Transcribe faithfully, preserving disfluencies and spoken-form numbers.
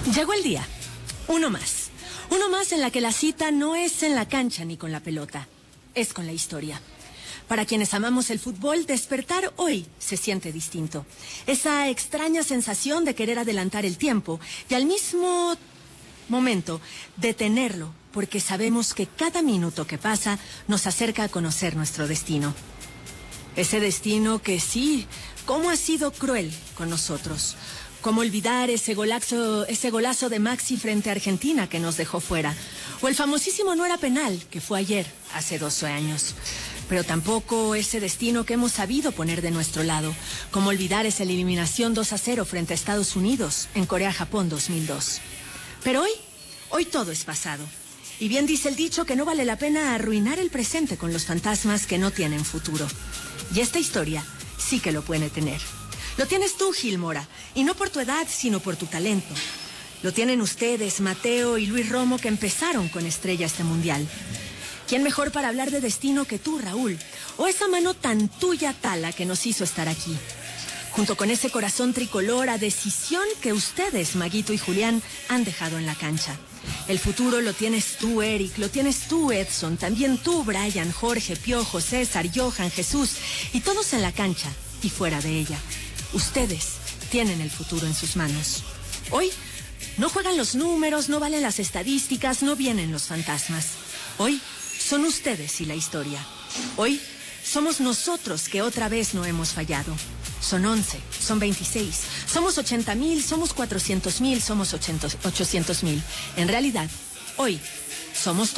Llegó el día. Uno más. Uno más en la que la cita no es en la cancha ni con la pelota. Es con la historia. Para quienes amamos el fútbol, despertar hoy se siente distinto. Esa extraña sensación de querer adelantar el tiempo y al mismo momento detenerlo, porque sabemos que cada minuto que pasa nos acerca a conocer nuestro destino. Ese destino que sí, cómo ha sido cruel con nosotros. ¿Cómo olvidar ese golazo, ese golazo de Maxi frente a Argentina que nos dejó fuera? O el famosísimo no era penal, que fue ayer, hace doce años. Pero tampoco ese destino que hemos sabido poner de nuestro lado. ¿Cómo olvidar esa eliminación dos a cero frente a Estados Unidos en Corea-Japón dos mil dos? Pero hoy, hoy todo es pasado. Y bien dice el dicho que no vale la pena arruinar el presente con los fantasmas que no tienen futuro. Y esta historia sí que lo puede tener. Lo tienes tú, Gil Mora, y no por tu edad, sino por tu talento. Lo tienen ustedes, Mateo y Luis Romo, que empezaron con estrella este mundial. ¿Quién mejor para hablar de destino que tú, Raúl? O esa mano tan tuya, Tala, que nos hizo estar aquí. Junto con ese corazón tricolor a decisión que ustedes, Maguito y Julián, han dejado en la cancha. El futuro lo tienes tú, Eric, lo tienes tú, Edson, también tú, Brian, Jorge, Piojo, César, Johan, Jesús, y todos en la cancha y fuera de ella. Ustedes tienen el futuro en sus manos. Hoy no juegan los números, no valen las estadísticas, no vienen los fantasmas. Hoy son ustedes y la historia. Hoy somos nosotros que otra vez no hemos fallado. Son once, son veintiséis, somos ochenta mil, somos cuatrocientos mil, somos ochocientos mil. En realidad, hoy somos